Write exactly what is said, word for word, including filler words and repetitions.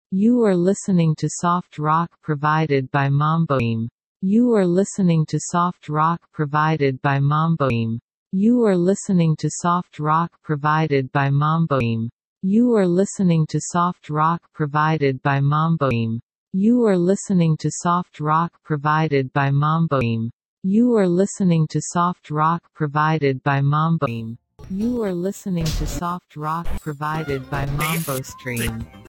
You are listening to soft rock provided by Mamboim. You are listening to soft rock provided by Mamboim. You are listening to soft rock provided by Mamboim. You are listening to soft rock provided by Mamboim. You are listening to soft rock provided by Mamboim. You are listening to soft rock provided by Mamboim. You are listening to soft rock provided by Mambo Stream.